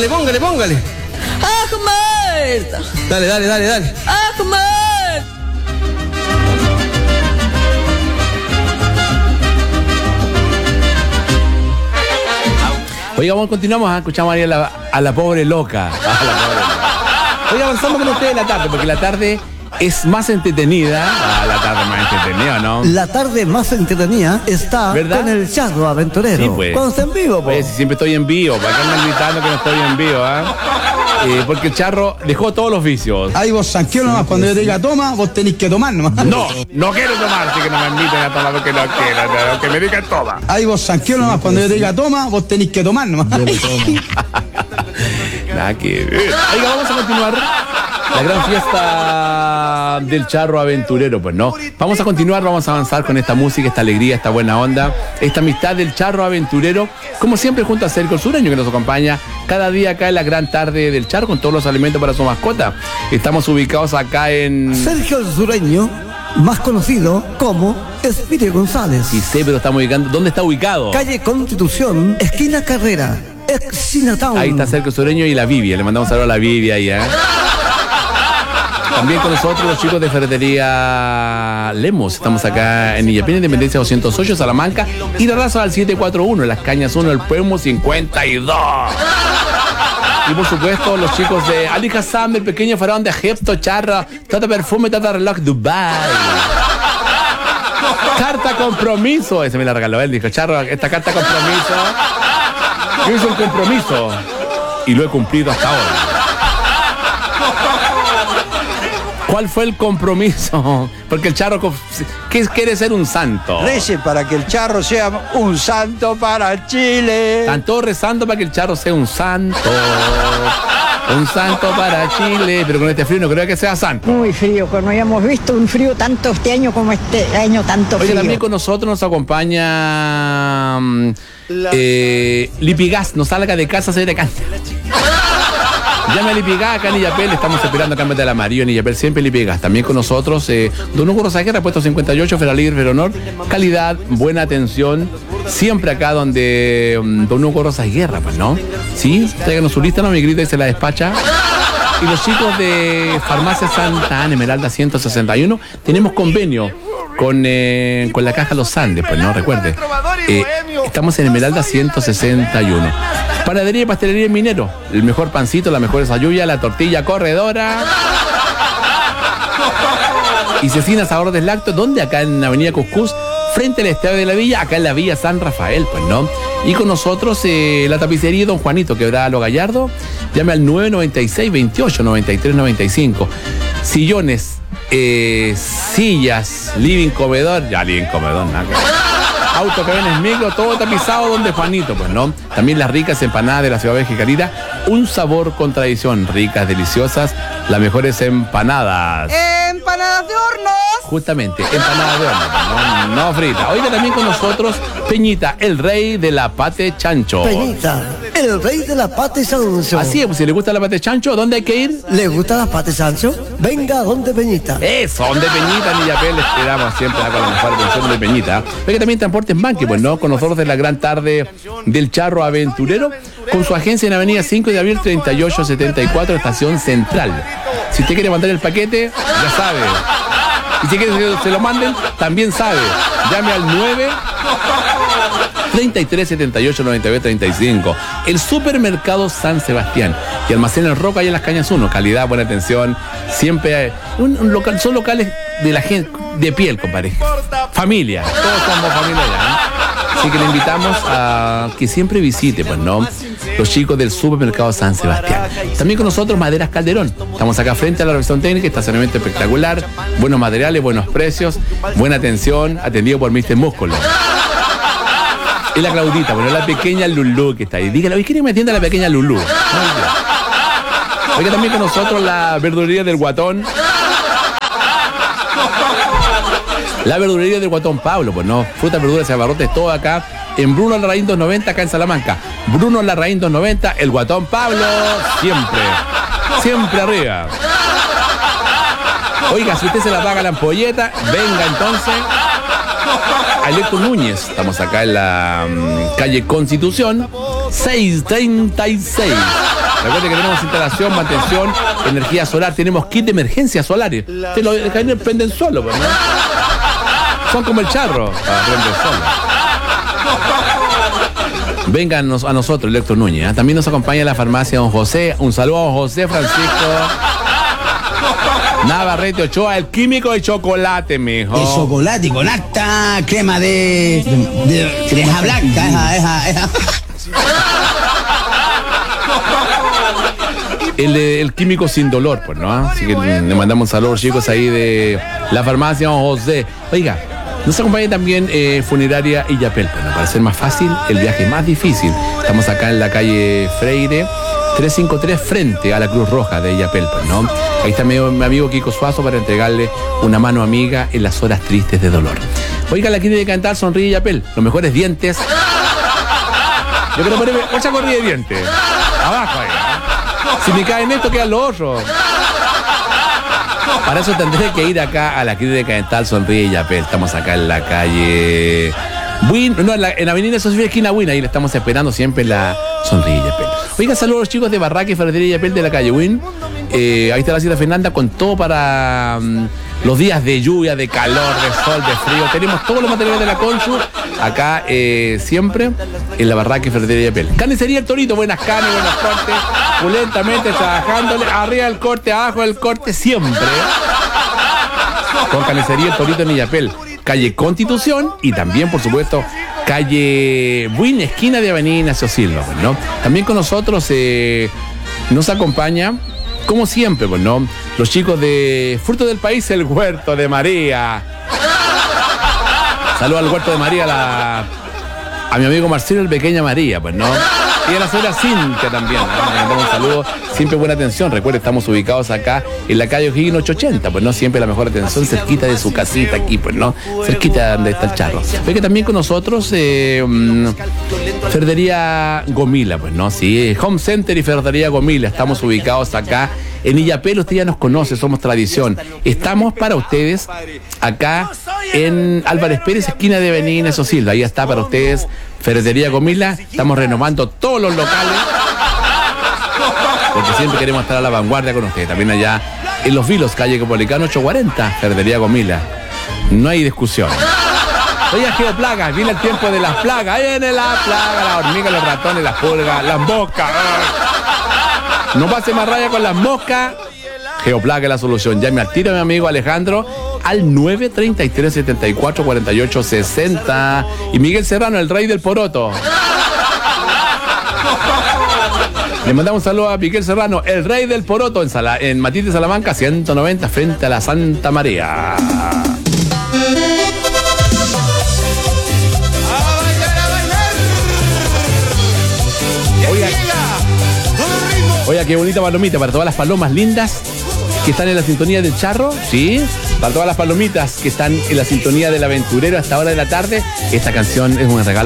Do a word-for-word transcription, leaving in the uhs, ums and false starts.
Póngale, póngale, póngale. ¡Ahmed! Dale, dale, dale, dale. ¡Ahmed! Oiga, vamos, continuamos, ¿eh? Escuchamos ahí a la, a la pobre loca. A la pobre loca. Oiga, avanzamos con ustedes en la tarde, porque la tarde es más entretenida. Ah, la tarde más entretenida, ¿no? La tarde más entretenida está, ¿verdad?, con el Charro Aventurero. Sí, pues. Cuando está en vivo, pues. Pues, si siempre estoy en vivo, ¿para qué andan gritando que no estoy en vivo, eh? eh? Porque el Charro dejó todos los vicios. Ahí vos sanqueo nomás, cuando yo te diga toma, vos tenés que tomar nomás. No, no quiero tomar, así que no me inviten a tomar porque no quiero, que me digan toma. Ahí vos sanqueo nomás, cuando yo te diga toma, vos tenés que tomar nomás. Nada que ver. Oiga, vamos a continuar la gran fiesta del Charro Aventurero, pues no. Vamos a continuar, vamos a avanzar con esta música, esta alegría, esta buena onda, esta amistad del Charro Aventurero, como siempre junto a Sergio el Sureño, que nos acompaña cada día acá en la gran tarde del Charro con todos los alimentos para su mascota. Estamos ubicados acá en... Sergio el Sureño, más conocido como Espíritu González. Sí sé, pero estamos ubicando... ¿Dónde está ubicado? Calle Constitución, esquina Carrera, Chinatown. Ahí está Sergio Sureño y la Vivia. Le mandamos un saludo a la Vivia ahí, ¿eh? También con nosotros los chicos de Ferretería Lemos. Estamos acá en Illapina, Independencia doscientos ocho, Salamanca. Y de raza al siete cuatro uno, Las Cañas uno, el Pueblo cincuenta y dos. Y por supuesto los chicos de Ali Hassan, el pequeño faraón de Egipto, Charro, Tata Perfume, Tata Reloj, Dubai. Carta compromiso. Ese me la regaló él, dijo, Charro, esta carta compromiso. Yo hice un compromiso y lo he cumplido hasta ahora. ¿Cuál fue el compromiso? Porque el Charro ¿qué quiere ser un santo? Rece para que el Charro sea un santo para Chile. Están todos rezando para que el Charro sea un santo. Un santo para Chile. Pero con este frío no creo que sea santo. Muy frío, que no hayamos visto un frío tanto este año como este año tanto frío. Oye, también con nosotros nos acompaña eh, Lipigas. No salga de casa, se le canta. Llame a Lipigas acá en Illapel, estamos esperando cambios del amarillo en Illapel, siempre Lipigas. También con nosotros, eh, Don Hugo Rosaguerra, puesto cincuenta y ocho, Feralier, Veronor. Calidad, buena atención, siempre acá donde um, Don Hugo Rosaguerra, pues, ¿no? Sí, tráiganos su lista, no me grita y se la despacha. Y los chicos de Farmacia Santa Ana, Esmeralda ciento sesenta y uno, tenemos convenio con, eh, con la Caja Los Andes, pues, ¿no? Recuerde, eh, estamos en Esmeralda ciento sesenta y uno. Panadería y pastelería en Minero. El mejor pancito, la mejor sayuya, la tortilla corredora. Y Cecina Sabor del Lacto, ¿dónde? Acá en Avenida Cuscús, frente al Estadio de la Villa, acá en la Villa San Rafael, pues, ¿no? Y con nosotros eh, la tapicería Don Juanito, Quebrada Lo Gallardo. Llame al nueve noventa y seis, veintiocho, noventa y tres, noventa y cinco. Sillones, eh, sillas, living, comedor. Ya, living, comedor, nada que... Auto, camiones, micro, todo tapizado donde Juanito, pues, ¿no? También las ricas empanadas de la ciudad de Jicarita, un sabor con tradición, ricas, deliciosas, las mejores empanadas. ¡Empanadas de hornos! Justamente, empanadas de horno, no, no frita. Oiga, también con nosotros Peñita, el rey de la pate chancho. Peñita, el rey de la pate chancho. Así es, pues, si le gusta la pate chancho, ¿dónde hay que ir? ¿Le gusta la pate chancho? Venga, donde Peñita. Eso, donde Peñita, en Illapel, esperamos siempre con la mejor atención de Peñita. Oiga, también Transportes Manque, pues, ¿no? Con nosotros de la gran tarde del Charro Aventurero, con su agencia en Avenida cinco de abril, treinta y ocho setenta y cuatro, Estación Central. Si usted quiere mandar el paquete, ya sabe. Y si quiere que se lo manden, también sabe. Llame al nueve treinta y tres, setenta y ocho, noventa y nueve, treinta y cinco. El Supermercado San Sebastián. Y Almacén El Roca y en Las Cañas uno. Calidad, buena atención. Siempre hay un, un local, son locales de la gente, de piel, compadre. Familia. Todos somos familia ya, ¿no? Así que le invitamos a que siempre visite, pues, ¿no? Los chicos del Supermercado San Sebastián. También con nosotros Maderas Calderón. Estamos acá frente a la revisión técnica, estacionamiento espectacular, buenos materiales, buenos precios, buena atención, atendido por mister Músculo. Y la Claudita, bueno, la pequeña Lulú que está ahí. Dígale, oye, ¿quién me atiende a la pequeña Lulú? Oiga, también con nosotros la verdulería del Guatón. La verdulería del Guatón Pablo, pues, no, frutas, verduras y abarrotes, todo acá en Bruno Larraín doscientos noventa, acá en Salamanca. Bruno Larraín doscientos noventa, el Guatón Pablo, siempre, siempre arriba. Oiga, si usted se la paga la ampolleta, venga entonces a Electro Núñez. Estamos acá en la um, calle Constitución, seiscientos treinta y seis. Recuerde que tenemos instalación, mantención, energía solar, tenemos kit de emergencia solares. Te lo dejan, prenden solo, pues, ¿no? Son como el charro, para prender solo. Vengan a nosotros, Héctor Núñez. ¿eh? También nos acompaña la farmacia Don José. Un saludo a Don José Francisco Navarrete Ochoa, el químico de chocolate, mijo. De chocolate con alta crema de. de, de crema blanca, esa, esa, esa. El, el químico sin dolor, pues, ¿no? Así que le mandamos un saludo, chicos, ahí de la farmacia Don José. Oiga, nos acompaña también eh, Funeraria Illapel, bueno, para hacer más fácil el viaje más difícil. Estamos acá en la calle Freire trescientos cincuenta y tres, frente a la Cruz Roja de Illapel, pues, ¿no? Ahí está mi, mi amigo Kiko Suazo para entregarle una mano amiga en las horas tristes de dolor. Oiga, la clínica dental Sonríe Illapel, los mejores dientes. Yo quiero ponerme otra corrida de dientes. Abajo ahí. ¿eh? Si me caen esto, quedan los otros. Para eso tendré que ir acá a la clínica dental Sonríe Illapel. Estamos acá en la calle Win, no, en la, en la avenida Sofía, esquina Win. Ahí le estamos esperando siempre la Sonríe Illapel. Oiga, saludos a los chicos de Barraca y Ferretería Illapel de la calle Win. Eh, ahí está la cita Fernanda con todo para um, los días de lluvia, de calor, de sol, de frío. Tenemos todos los materiales de la Consul acá eh, siempre en la Barraca y Ferretería Illapel. Carnicería El Torito, buenas carnes, buenos cortes, pulentamente trabajándole, arriba del corte, abajo del corte, siempre. Con Carnicería El Torito en Illapel, calle Constitución y también, por supuesto, calle Buin, esquina de Avenida Ignacio Silva, pues, ¿no? También con nosotros eh, nos acompaña, como siempre, pues, ¿no? Los chicos de Fruto del País, el Huerto de María. Saludos al Huerto de María, la, a mi amigo Marcelo, el Pequeña María, pues, ¿no? Y a la señora Cintia también, ¿no? Le mandamos un saludo, siempre buena atención. Recuerde, estamos ubicados acá en la calle O'Higgins ochocientos ochenta, pues, ¿no? Siempre la mejor atención, cerquita de su casita aquí, pues, ¿no? Cerquita donde está el charro. Ve que también con nosotros, eh, um, Ferretería Gomila, pues, ¿no? Sí, Home Center y Ferretería Gomila, estamos ubicados acá en Illapel. Usted ya nos conoce, somos tradición. Estamos para ustedes acá en Álvarez Pérez, esquina de Avenida Ignacio Silva. Ahí está para ustedes Ferretería Gomila. Estamos renovando todos los locales porque siempre queremos estar a la vanguardia con ustedes. También allá en Los Vilos, calle Copolicano ochocientos cuarenta, Ferretería Gomila. No hay discusión. Oye, Geoplaga, viene el tiempo de las plagas. Ahí viene la plaga, la hormiga, los ratones, las pulgas, las moscas. No pase más raya con las moscas. Geoplaga es la solución. Llame al tiro a mi amigo Alejandro al nueve treinta y tres, setenta y cuatro, cuarenta y ocho, sesenta. Y Miguel Serrano, el rey del poroto. Le mandamos un saludo a Miguel Serrano, el rey del poroto, en, Sala, en Matite, Salamanca, ciento noventa, frente a la Santa María. Oiga, oiga, qué bonita palomita para todas las palomas lindas que están en la sintonía del charro, ¿sí? Para todas las palomitas que están en la sintonía del aventurero a esta hora de la tarde, esta canción es un regalo